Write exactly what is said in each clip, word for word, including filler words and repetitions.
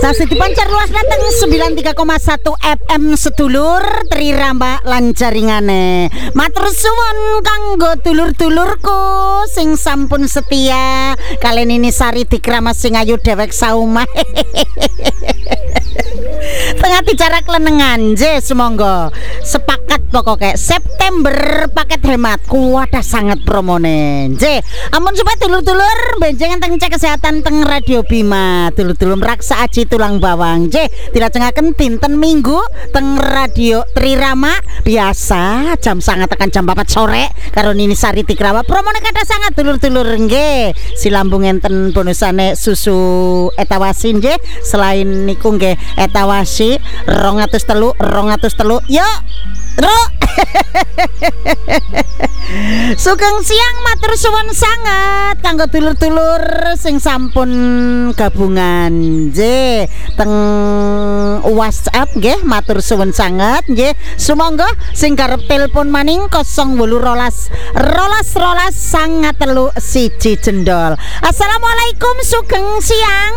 Tasih dipancar luas dateng sembilan tiga koma satu F M sedulur Trirama lan jaringane. Matur suwun kanggo dulur-dulurku sing sampun setia. Kalian ini Sari Dikrama sing ayu dewek saumah. Tengah dicara kelenengan je semonggo sepakat pokoknya September paket hemat kuwadah sangat promone je ampun supaya dulur-dulur benjengan teng cek kesehatan teng Radio Bima dulur-dulur raksa aji tulang bawang je dilajengaken dinten Minggu teng Radio Trirama biasa jam sangat tekan jam empat sore karo Nini Sari Dikrama promone kada sangat dulur-dulur nggih silambung enten bonusane susu etawasin je selain niku nggih etawasi rong atus telu rong atus telu yuk ro sugeng siang matur suwun sangat kanggo dulur-dulur sing sampun gabungan je teng WhatsApp nggih matur suwun sangat nggih sumangga sing karep telepon maning kosong wolu rolas rolas rolas sangat telu siji jendol. Assalamualaikum sugeng siang.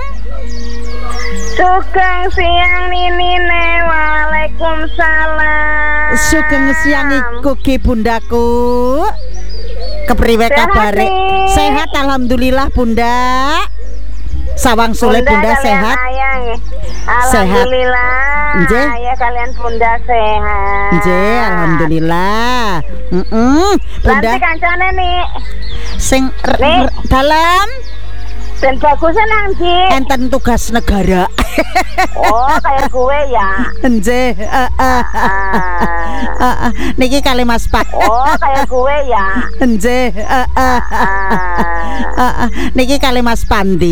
Sugeng siang Ninine. Waalaikumsalam. Sugeng siang iku ge bundaku. Kepriwe kabare? Sehat alhamdulillah Bunda. Sawang sule Bunda, Bunda sehat. Alhamdulillah. Nggih. Ya kalian Bunda sehat. Nggih, alhamdulillah. Heeh. Bunda. Nanti kancane nih. Sing dalam dan bagusnya nanti enten tugas negara. Oh kayak gue ya. Nggih. Niki kali Mas Pak. Oh kayak gue ya. Nggih. Niki kali Mas Pandi.